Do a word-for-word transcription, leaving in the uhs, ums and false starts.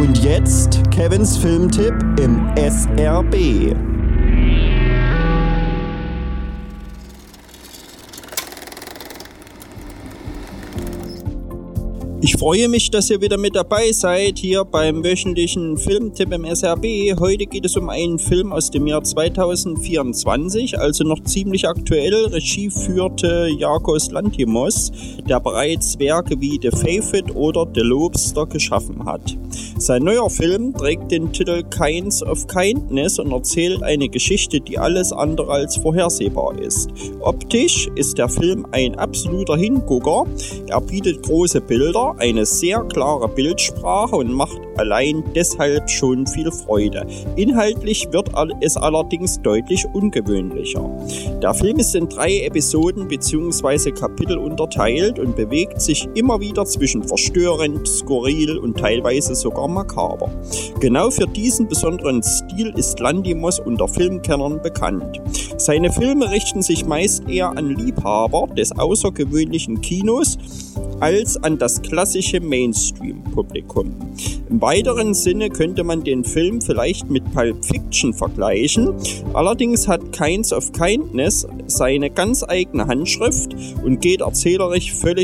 Und jetzt Kevins Filmtipp im S R B. Ich freue mich, dass ihr wieder mit dabei seid hier beim wöchentlichen Filmtipp im S R B. Heute geht es um einen Film aus dem Jahr zweitausendvierundzwanzig, also noch ziemlich aktuell. Regie führte Yorgos Lanthimos, der bereits Werke wie The Favorite oder The Lobster geschaffen hat. Sein neuer Film trägt den Titel Kinds of Kindness und erzählt eine Geschichte, die alles andere als vorhersehbar ist. Optisch ist der Film ein absoluter Hingucker. Er bietet große Bilder, eine sehr klare Bildsprache und macht allein deshalb schon viel Freude. Inhaltlich wird es allerdings deutlich ungewöhnlicher. Der Film ist in drei Episoden bzw. Kapitel unterteilt und bewegt sich immer wieder zwischen verstörend, skurril und teilweise sogar makaber. Genau für diesen besonderen Stil ist Lanthimos unter Filmkennern bekannt. Seine Filme richten sich meist eher an Liebhaber des außergewöhnlichen Kinos als an das klassische Mainstream-Publikum. Im weiteren Sinne könnte man den Film vielleicht mit Pulp Fiction vergleichen. Allerdings hat Kinds of Kindness seine ganz eigene Handschrift und geht erzählerisch völlig